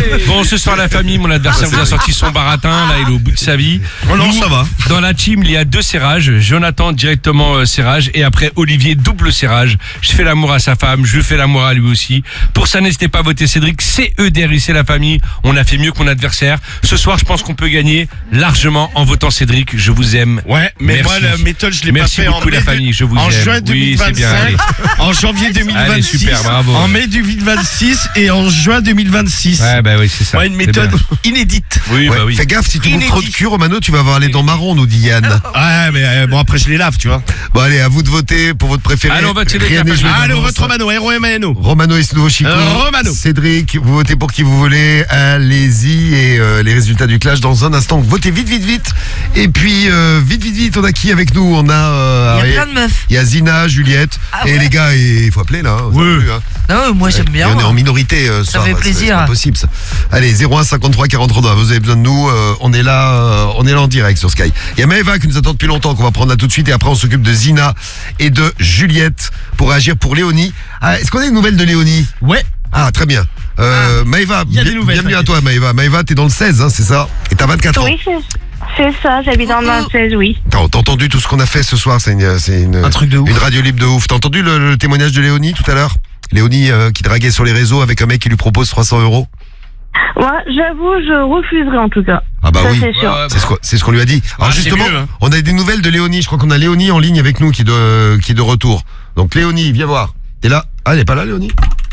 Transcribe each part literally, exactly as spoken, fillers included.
Bon, ce soir la famille, mon adversaire vous a sorti son baratin, là il est au bout de sa vie. Oh non, Nous, ça va. Dans la team, il y a deux serrages. Jonathan directement euh, serrage et après Olivier double serrage. Je fais l'amour à sa femme, je fais l'amour à lui aussi. Pour ça, n'hésitez pas à voter Cédric. C E D R I, c'est la famille. On a fait mieux que mon adversaire. Ce soir, je pense qu'on peut gagner largement en votant Cédric. Je vous aime. Ouais, mais Merci. moi la méthode je l'ai Merci pas fait beaucoup en la mai famille, je vous en aime. juin Oui, c'est bien, allez. deux mille vingt-cinq, en janvier deux mille vingt-six, Allez, super, bravo. en mai deux mille vingt-six et en juin deux mille vingt-six. Ouais, bah oui, c'est ça. Ouais, une C'est méthode bien. inédite. Oui, Ouais, bah oui. Fais gaffe, si tu bouffes Inédit. trop de cul, Romano, tu vas avoir les dents marron, nous dit Yann. Ouais, mais euh, bon après je les lave, tu vois. Bon, allez, à vous de voter pour votre préféré. Allez, on va tirer Rien la n'est joué Allez, on d'avance. vote Romano, R O M A N O. Romano et Snow Chico. Euh, Romano. Cédric, vous votez pour qui vous voulez. Allez-y. Et euh, les résultats du clash dans un instant. Votez vite, vite, vite. Et puis, euh, vite, vite, vite, on a qui avec nous? On a... euh, Il y a alors, plein de meufs. il y a Zina, Juliette. Ah et ouais. les gars, il faut appeler là. hein, vous avez vu, hein. Non, moi j'aime bien. Et on est en moi. minorité euh, ce Ça soir, fait c'est- plaisir. C'est pas possible ça. Allez, zéro un cinquante-trois quarante trente-deux. Vous avez besoin de nous. euh, on est là, euh, on est là en direct sur Sky. Il y a Maëva qui nous attend depuis longtemps, qu'on va prendre là tout de suite. Et après, on s'occupe de Zina et de Juliette pour réagir pour Léonie. Ah, est-ce qu'on a des nouvelles de Léonie? Ouais. Ah, très bien. Euh, Maëva, il y a des bien- nouvelles, bienvenue à t'inquiète. toi, Maëva. Maëva, t'es dans le seize, hein, c'est ça? Et t'as vingt-quatre ans. Oui, c'est, c'est ça, j'habite dans le vingt-seize, oui. T'as t'as entendu tout ce qu'on a fait ce soir? C'est une, c'est une, Un truc de ouf. une radio libre de ouf. T'as entendu le, le témoignage de Léonie tout à l'heure? Léonie euh, qui draguait sur les réseaux avec un mec qui lui propose trois cents euros. Moi, j'avoue, je refuserai en tout cas. Ah bah Ça, oui. c'est sûr. Ouais, ouais, C'est ce qu'on c'est ce qu'on lui a dit. Alors Ah, c'est justement, mieux, hein. on a des nouvelles de Léonie. Je crois qu'on a Léonie en ligne avec nous qui est de, qui est de retour. Donc Léonie, viens voir. T'es là? Ah, elle est pas là, Léonie?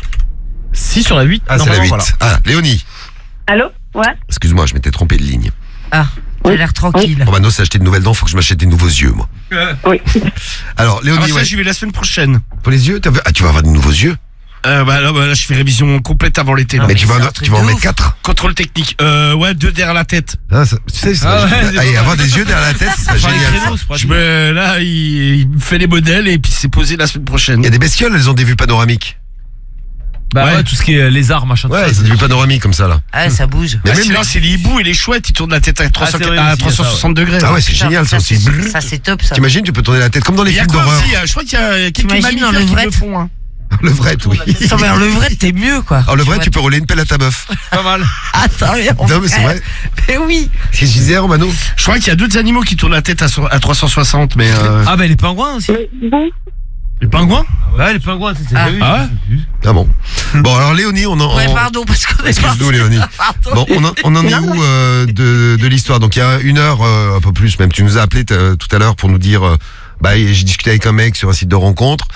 six sur la huit. Ah, c'est la huit. Ah, Léonie. Allô? Ouais. Excuse-moi, je m'étais trompé de ligne. Ah, t'as l'air tranquille. Romano s'est acheté de nouvelles dents, faut que je m'achète des nouveaux yeux, moi. Oui. Alors, Ah, Léonie, ça ouais. j'y vais la semaine prochaine. Pour les yeux, t'as vu- ah, tu vas avoir des nouveaux yeux? Euh, bah, là, bah, là, je fais révision complète avant l'été. là. Mais mais tu vas, c'est en- un truc tu vas en de mettre ouf. quatre. Contrôle technique. Euh, ouais, deux derrière la tête. Ah, ça- tu sais, ça, Ah ouais, ah, c'est et pas avoir des yeux derrière la tête, c'est Enfin, les génial. créneaux, c'est Je pratique. me, là, il, il me fait les modèles et puis c'est posé la semaine prochaine. Il y a des bestioles, elles ont des vues panoramiques. Bah ouais, Ouais. tout ce qui est lézard, machin, tout Ouais, ça. c'est des vues panoramiques comme ça, là. Ah, ça bouge. Mais Ah, même sinon, les- c'est les hiboux et les chouettes, ils tournent la tête à, trois cents c'est vrai à aussi, il y a ça, trois cent soixante degrés. Ah ouais, c'est Putain, génial, ça aussi. c'est- Ça, c'est top, ça. T'imagines, tu peux tourner la tête comme dans les Il y a films quoi d'horreur. aussi? euh, Je crois qu'il y a quelques T'imagines dans mammifères le qui vrai le font. Hein. Le vrai, oui. Non, mais le vrai, t'es mieux, quoi. Alors, le vrai, tu peux rouler une pelle à ta meuf. Pas mal. Attends, mais on Non, mais c'est vrai. Mais oui. Qu'est-ce que je disais, Romano? Je crois qu'il y a d'autres animaux qui tournent la tête à, so- à trois cent soixante, mais. Euh... Ah bah les pingouins aussi. Mais bon, Les pingouins? Ouais, les pingouins, c'est Ah. c'est- Ah ouais? Ah bon. Bon, alors, Léonie, on en. Ouais, on- pardon, parce qu'on est Excuse-nous, parti. Léonie. Pardon. Bon, on en, on en est où euh, de, de l'histoire? Donc, il y a une heure, euh, un peu plus même, tu nous as appelé t- tout à l'heure pour nous dire, euh, bah, j'ai discuté avec un mec sur un site de rencontre.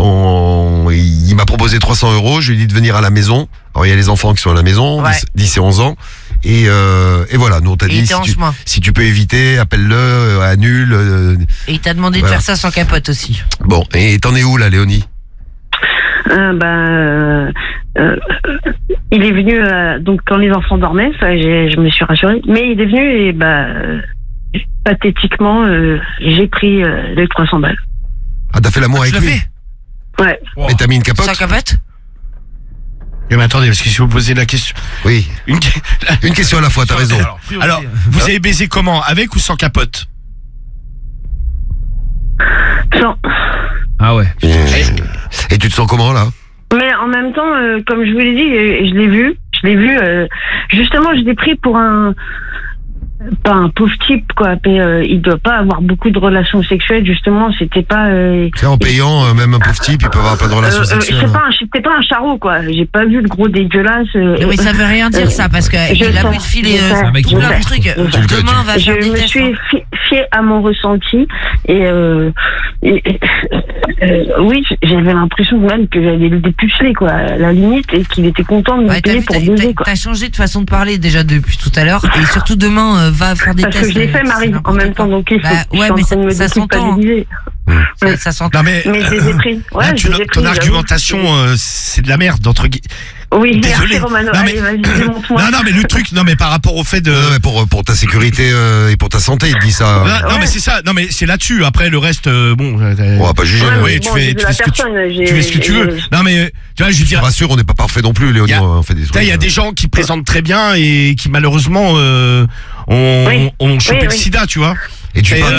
On, il m'a proposé trois cents euros. Je lui ai dit de venir à la maison. Alors, il y a les enfants qui sont à la maison, Ouais. dix, dix et onze ans. Et, euh, et voilà, nous, on t'a Et il dit, était si en tu, chemin. si tu peux éviter, appelle-le, euh, annule. euh, Et il t'a demandé Voilà. de faire ça sans capote aussi. bon, et t'en es où, là, Léonie? euh, bah, euh, euh, il est venu, euh, donc quand les enfants dormaient, ça, j'ai, je me suis rassurée. Mais il est venu et, bah, euh, pathétiquement, euh, j'ai pris euh, les trois cents balles. Ah, t'as fait l'amour Tu avec l'as lui? fait? Ouais. Mais t'as mis une capote? Sans capote? Mais, mais attendez, parce que si vous posez la question. Oui. Une... Une question à la fois, t'as raison. Alors, alors, vous avez baisé comment? Avec ou sans capote? Sans. Ah ouais. Et, et tu te sens comment, là? Mais en même temps, euh, comme je vous l'ai dit, euh, je l'ai vu, je l'ai vu, euh, justement, je l'ai pris pour un, pas un pauvre type, quoi, mais euh, il doit pas avoir beaucoup de relations sexuelles, justement, c'était pas... Euh, Tu sais, en payant, euh, même un pauvre type, il peut avoir pas de relations euh, euh, sexuelles. c'est pas un, c'était pas un charreau, quoi, j'ai pas vu le gros dégueulasse... euh, Mais ça veut rien dire, ça, parce que Je il a sais, pu te filer je euh, sais, un mec qui plein je de sais. trucs. Je sais. Demain, on va Je faire des me tests. suis hein. fi- fiée à mon ressenti et, euh, et- et- euh, oui, j'avais l'impression même que j'allais le dépuceler, quoi, à la limite, et qu'il était content de me Ouais, t'as payer vu, pour t'as- baiser, t'as- quoi. t'as changé de façon de parler déjà depuis tout à l'heure. Et surtout demain, euh, va faire des Parce tests. que je l'ai euh, fait, c'est Marie, en n'importe même quoi. temps, donc il faut, Bah, je suis ouais, en mais train de me ça, ça s'entend. déculpabiliser. Ça, ça s'entend. Non, mais. Mais je les ai pris. Ouais, là, je tu- les ai ton pris, argumentation, j'avoue. euh, c'est de la merde, entre guillemets. Oui, Désolé. merci Romano. Non, mais- Allez, vas-y, démonte-moi. Non, non, mais le truc, non, mais par rapport au fait de. Non, non, mais pour, pour ta sécurité euh, et pour ta santé, il te dit ça. Non, non, Ouais. mais c'est ça. Non, mais c'est là-dessus. Après, le reste, euh, bon. euh, On va pas juger. Ouais, hein. oui, mais tu bon, fais, j'ai tu vu fais ce la que tu, personne, j'ai- tu fais ce que tu veux. j'ai- Non, mais tu vois, je veux Je te dire, rassure, on n'est pas parfait non plus, Léonie. Y a- On fait des trucs. il y a des gens qui présentent très bien et qui malheureusement euh, ont, Oui. ont chopé Oui, le oui. sida, tu vois. Et tu Et, parles-